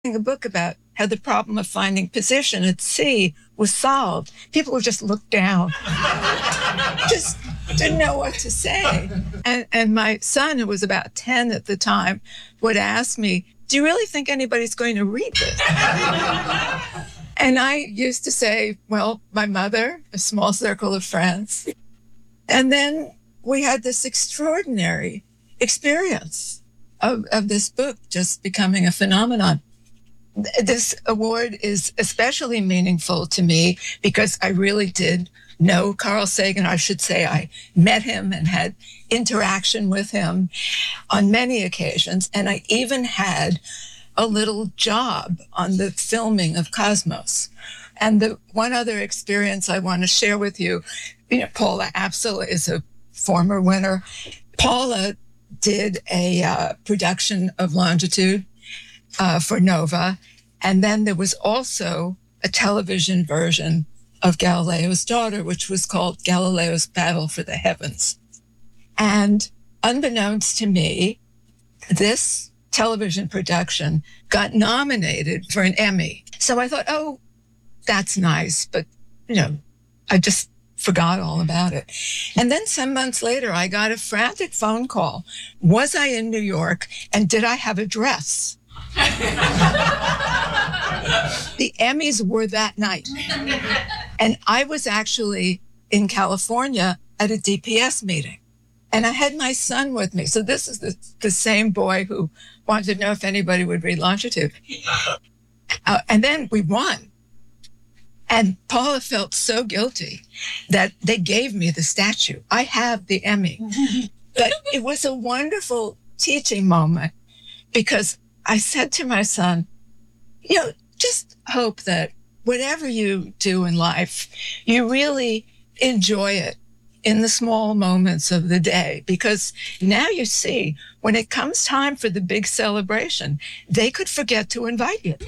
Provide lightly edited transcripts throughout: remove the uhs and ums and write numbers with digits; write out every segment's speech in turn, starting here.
a book about how the problem of finding position at sea was solved. People would just look down, just didn't know what to say. And my son, who was about 10 at the time, would ask me, do you really think anybody's going to read this? And I used to say, well, my mother, a small circle of friends. And then we had this extraordinary experience of this book just becoming a phenomenon. This award is especially meaningful to me because I really did know Carl Sagan. I should say I met him and had interaction with him on many occasions. And I even had a little job on the filming of Cosmos. And the one other experience I want to share with you, Paula Apsel is a former winner. Paula did a production of Longitude for Nova. And then there was also a television version of Galileo's Daughter, which was called Galileo's Battle for the Heavens. And unbeknownst to me, this television production got nominated for an Emmy. So I thought, oh, that's nice. But, I just forgot all about it. And then some months later, I got a frantic phone call. Was I in New York and did I have a dress? The Emmys were that night. And I was actually in California at a DPS meeting. And I had my son with me. So this is the same boy who wanted to know if anybody would read Longitude. And then we won. And Paula felt so guilty that they gave me the statue. I have the Emmy. But it was a wonderful teaching moment because I said to my son, just hope that whatever you do in life, you really enjoy it in the small moments of the day. Because now you see, when it comes time for the big celebration, they could forget to invite you.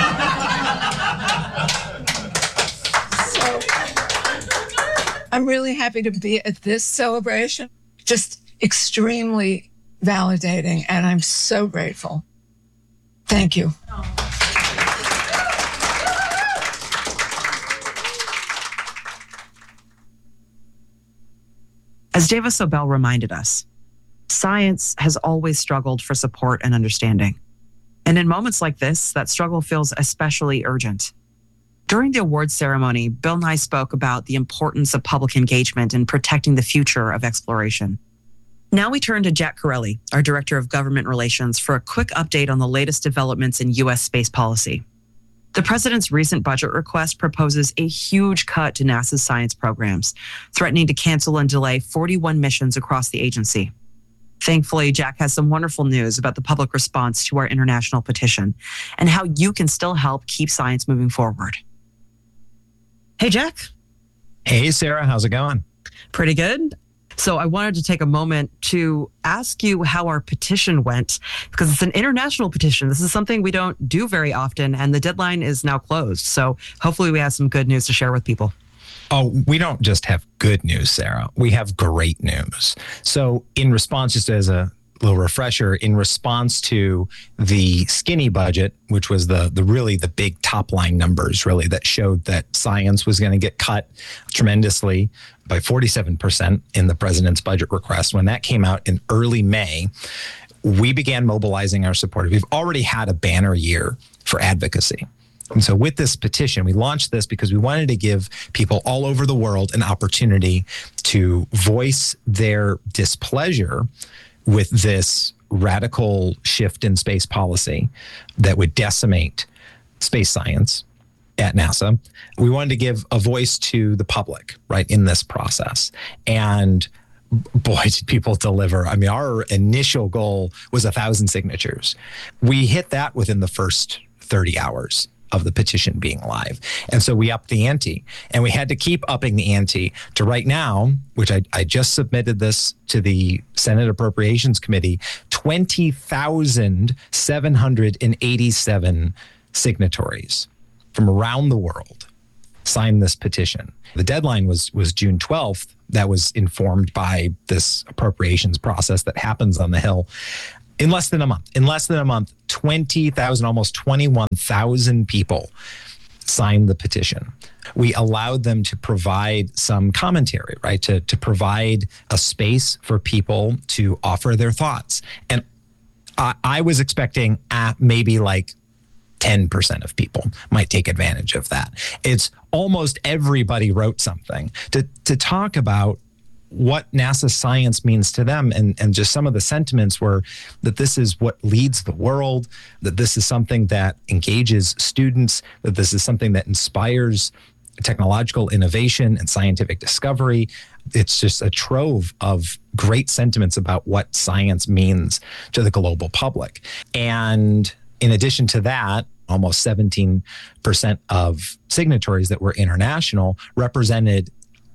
So I'm really happy to be at this celebration. Just extremely validating, and I'm so grateful. Thank you. As Dava Sobel reminded us, science has always struggled for support and understanding. And in moments like this, that struggle feels especially urgent. During the awards ceremony, Bill Nye spoke about the importance of public engagement in protecting the future of exploration. Now we turn to Jack Corelli, our Director of Government Relations, for a quick update on the latest developments in U.S. space policy. The president's recent budget request proposes a huge cut to NASA's science programs, threatening to cancel and delay 41 missions across the agency. Thankfully, Jack has some wonderful news about the public response to our international petition and how you can still help keep science moving forward. Hey, Jack. Hey, Sarah. How's it going? Pretty good. So I wanted to take a moment to ask you how our petition went, because it's an international petition. This is something we don't do very often, and the deadline is now closed. So hopefully we have some good news to share with people. Oh, we don't just have good news, Sarah. We have great news. So in response, just as a little refresher, in response to the skinny budget, which was the big top line numbers really that showed that science was going to get cut tremendously by 47% in the president's budget request. When that came out in early May, we began mobilizing our support. We've already had a banner year for advocacy. And so with this petition, we launched this because we wanted to give people all over the world an opportunity to voice their displeasure with this radical shift in space policy that would decimate space science at NASA. We wanted to give a voice to the public, right, in this process. And boy, did people deliver. I mean, our initial goal was 1,000 signatures. We hit that within the first 30 hours of the petition being live. And so we upped the ante, and we had to keep upping the ante to right now, which I just submitted this to the Senate Appropriations Committee, 20,787 signatories from around the world signed this petition. The deadline was June 12th. That was informed by this appropriations process that happens on the Hill. In less than a month, 20,000, almost 21,000 people signed the petition. We allowed them to provide some commentary, right? To provide a space for people to offer their thoughts. And I was expecting maybe like 10% of people might take advantage of that. It's almost everybody wrote something to talk about what NASA science means to them. And just some of the sentiments were that this is what leads the world, that this is something that engages students, that this is something that inspires technological innovation and scientific discovery. It's just a trove of great sentiments about what science means to the global public. And in addition to that, almost 17% of signatories that were international represented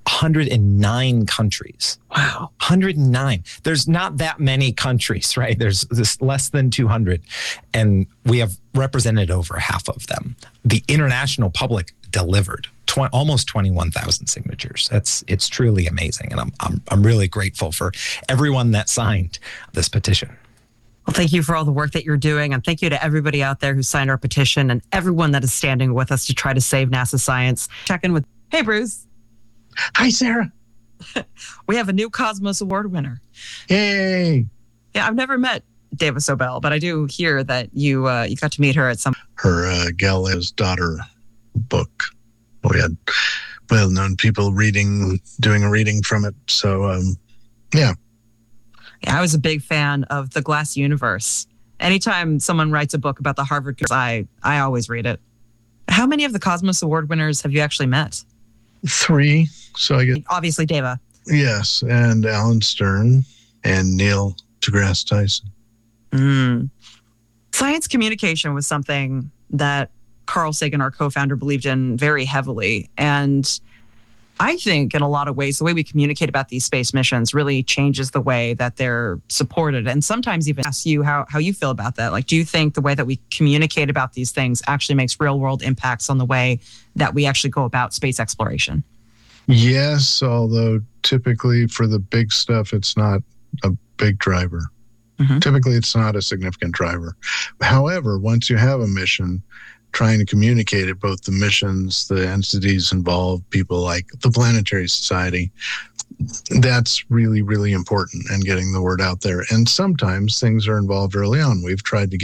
109 countries. Wow. 109. There's not that many countries, right? There's less than 200. And we have represented over half of them. The international public delivered almost 21,000 signatures. It's truly amazing. And I'm really grateful for everyone that signed this petition. Well, thank you for all the work that you're doing. And thank you to everybody out there who signed our petition and everyone that is standing with us to try to save NASA science. Check in with, hey, Bruce. Hi, Sarah. We have a new Cosmos Award winner. Yay. Yeah, I've never met Dava Sobel, but I do hear that you got to meet her at some... Her Galileo's Daughter book. We had well-known people doing a reading from it. So, yeah. Yeah, I was a big fan of The Glass Universe. Anytime someone writes a book about the Harvard, I always read it. How many of the Cosmos Award winners have you actually met? 3. So I get obviously Dava. Yes, and Alan Stern and Neil deGrasse Tyson. Science communication was something that Carl Sagan, our co-founder, believed in very heavily. And I think in a lot of ways, the way we communicate about these space missions really changes the way that they're supported. And sometimes even ask you how you feel about that. Like, do you think the way that we communicate about these things actually makes real world impacts on the way that we actually go about space exploration? Yes, although typically for the big stuff, it's not a big driver. Typically, it's not a significant driver. However, once you have a mission, trying to communicate it, both the missions, the entities involved, people like the Planetary Society, that's really, really important, and getting the word out there. And sometimes things are involved early on. We've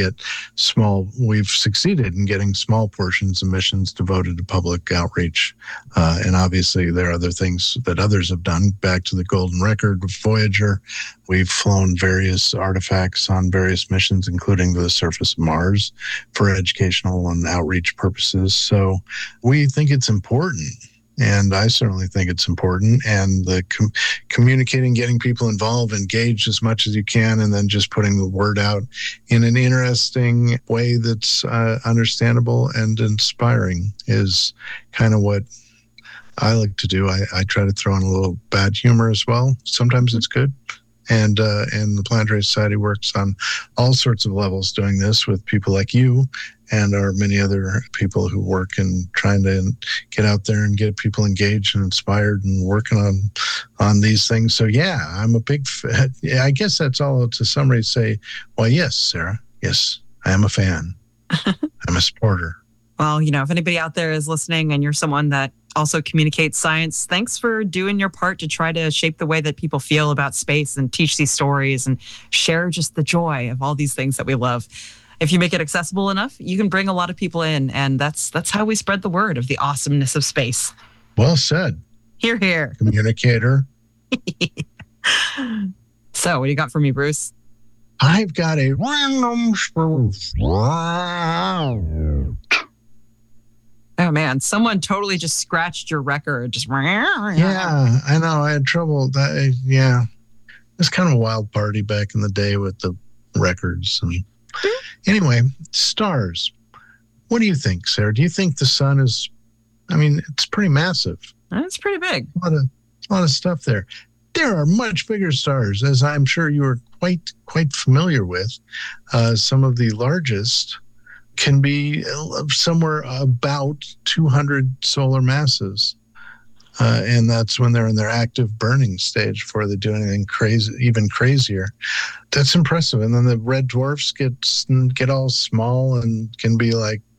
succeeded in getting small portions of missions devoted to public outreach. And obviously there are other things that others have done. Back to the Golden Record with Voyager, we've flown various artifacts on various missions, including to the surface of Mars, for educational and outreach purposes. So we think it's important. And I certainly think it's important. And the communicating, getting people involved, engaged as much as you can, and then just putting the word out in an interesting way that's understandable and inspiring is kind of what I like to do. I try to throw in a little bad humor as well. Sometimes it's good. And the Planetary Society works on all sorts of levels doing this with people like you and our many other people who work in trying to get out there and get people engaged and inspired and working on these things. So, yeah, I'm a big fan. Yeah, I guess that's all to summary say, well, yes, Sarah, yes, I am a fan. I'm a supporter. Well, if anybody out there is listening and you're someone that also communicates science, thanks for doing your part to try to shape the way that people feel about space and teach these stories and share just the joy of all these things that we love. If you make it accessible enough, you can bring a lot of people in, and that's how we spread the word of the awesomeness of space. Well said. Hear, hear. Communicator. So, what do you got for me, Bruce? I've got a random spoof. Oh, man. Someone totally just scratched your record. Just yeah, I know. I had trouble. Yeah. It was kind of a wild party back in the day with the records. And anyway, stars. What do you think, Sarah? Do you think the sun is, it's pretty massive. It's pretty big. A lot of stuff there. There are much bigger stars, as I'm sure you are quite familiar with. Some of the largest can be somewhere about 200 solar masses. And that's when they're in their active burning stage before they do anything crazy, even crazier. That's impressive. And then the red dwarfs get all small and can be like